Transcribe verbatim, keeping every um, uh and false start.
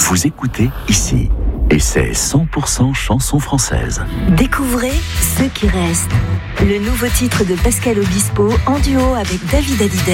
Vous écoutez ici. Et c'est cent pour cent chanson française. Découvrez Ceux qui restent. Le nouveau titre de Pascal Obispo en duo avec David Hallyday.